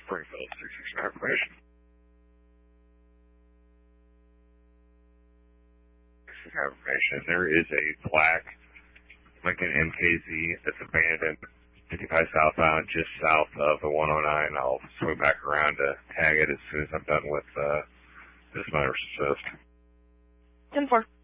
Springfield 369 information. Information. There is a black Lincoln MKZ that's abandoned 55 southbound, just south of the 109. I'll swing back around to tag it as soon as I'm done with this motorist assist. 10-4.